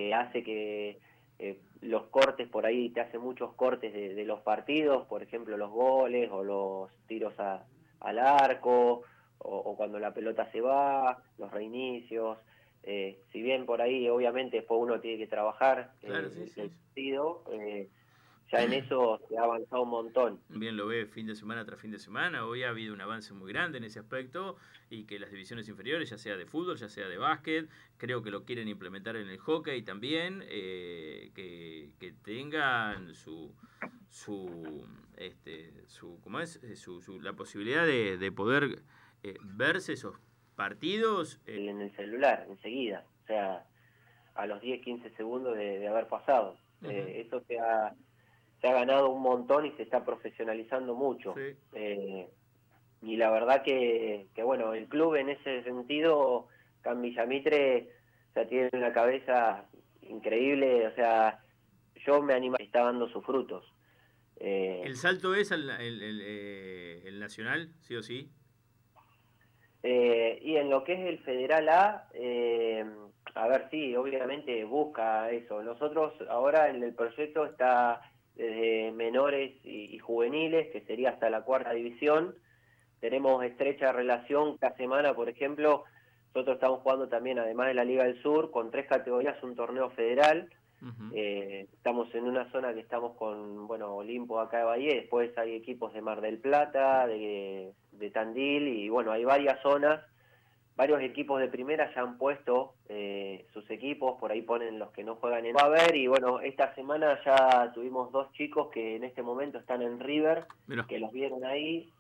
que hace que los cortes por ahí, te hace muchos cortes de los partidos, por ejemplo los goles o los tiros al arco, o cuando la pelota se va, los reinicios. Si bien por ahí obviamente después uno tiene que trabajar Claro, sí, sí. el partido, ya en eso se ha avanzado un montón. Bien lo ve fin de semana tras fin de semana. Hoy ha habido un avance muy grande en ese aspecto y que las divisiones inferiores, ya sea de fútbol, ya sea de básquet, creo que lo quieren implementar en el hockey también, que tengan ¿cómo es? La posibilidad de poder verse esos partidos. En el celular, enseguida, o sea, a los 10, 15 segundos de haber pasado. Uh-huh. Eso se ha ganado un montón y se está profesionalizando mucho. Sí. Y la verdad que, bueno, el club en ese sentido, Can Villamitre, o sea, tiene una cabeza increíble, o sea, yo me animo, está dando sus frutos. ¿El salto es el nacional, sí o sí? Y en lo que es el Federal a ver, sí, obviamente busca eso. Nosotros ahora en el proyecto está desde menores y juveniles, que sería hasta la 4ª división. Tenemos estrecha relación cada semana, por ejemplo, nosotros estamos jugando también, además de la Liga del Sur, con 3 categorías, un torneo federal. Uh-huh. Estamos en una zona que estamos con, bueno, Olimpo acá de Bahía, después hay equipos de Mar del Plata, de Tandil, y bueno, hay varias zonas, varios equipos de primera ya han puesto sus equipos, por ahí ponen los que no juegan en... Va a haber, y bueno, esta semana ya tuvimos 2 chicos que en este momento están en River, Mira. que los vieron ahí,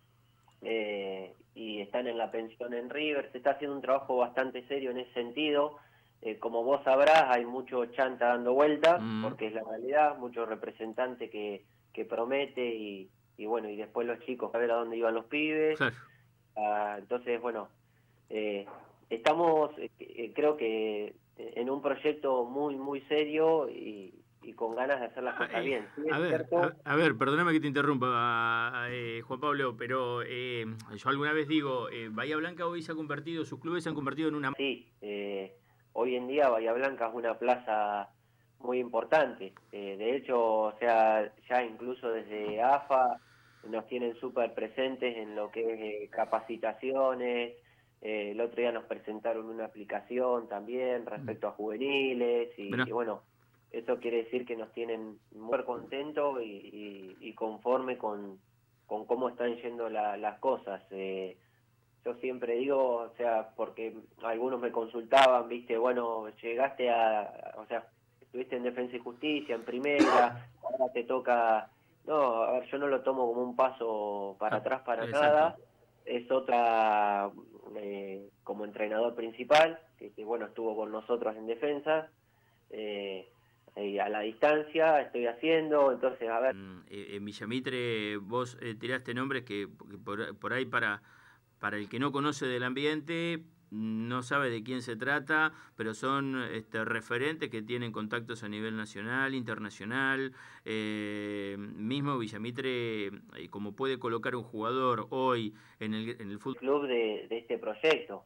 y están en la pensión en River. Se está haciendo un trabajo bastante serio en ese sentido. Como vos sabrás, hay mucho chanta dando vuelta, Mm. porque es la realidad, mucho representante que promete y bueno, y después los chicos a ver a dónde iban los pibes. Claro. Entonces, bueno, eh, estamos, creo que en un proyecto muy, muy serio y con ganas de hacer las cosas bien. Sí, A es ver, cierto. perdóname que te interrumpa, Juan Pablo, pero yo alguna vez digo, Bahía Blanca hoy se ha convertido, sus clubes se han convertido en una... Sí, hoy en día Bahía Blanca es una plaza muy importante. De hecho, o sea, ya incluso desde AFA nos tienen súper presentes en lo que es capacitaciones. El otro día nos presentaron una aplicación también respecto a juveniles y Mirá. bueno, eso quiere decir que nos tienen muy contentos y conforme con cómo están yendo las cosas. Yo siempre digo, o sea, porque algunos me consultaban, viste, bueno, llegaste o sea, estuviste en Defensa y Justicia, en primera, ahora te toca, no, a ver, yo no lo tomo como un paso para Ah, atrás para exacto. nada, es otra, como entrenador principal, que, bueno, estuvo con nosotros en Defensa, y a la distancia estoy haciendo, entonces, a ver. En Villamitre vos tiraste nombres que por ahí para el que no conoce del ambiente no sabe de quién se trata, pero son referentes que tienen contactos a nivel nacional, internacional. Mismo Villamitre, como puede colocar un jugador hoy en el fútbol. Club de este proyecto.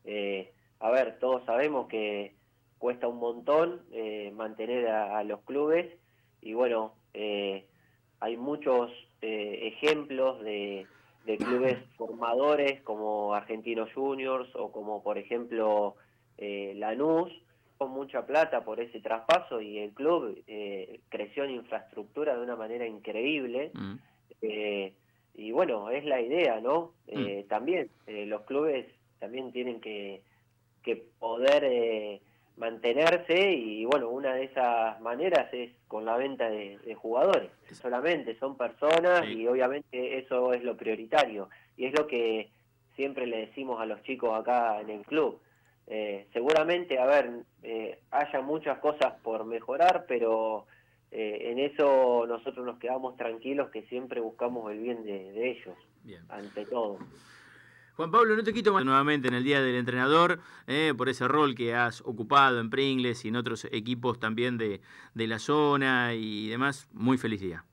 A ver, todos sabemos que cuesta un montón mantener a los clubes y bueno, hay muchos ejemplos de clubes formadores como Argentinos Juniors o como por ejemplo Lanús, con mucha plata por ese traspaso y el club creció en infraestructura de una manera increíble. Mm, Eh, y bueno, es la idea, ¿no? mm. También los clubes también tienen que poder mantenerse y bueno, una de esas maneras es con la venta de jugadores. Solamente son personas Sí. y obviamente eso es lo prioritario y es lo que siempre le decimos a los chicos acá en el club. Seguramente, a ver, haya muchas cosas por mejorar, pero en eso nosotros nos quedamos tranquilos que siempre buscamos el bien de ellos, Bien. ante todo. Juan Pablo, no te quito más nuevamente en el Día del Entrenador, por ese rol que has ocupado en Pringles y en otros equipos también de la zona y demás. Muy feliz día.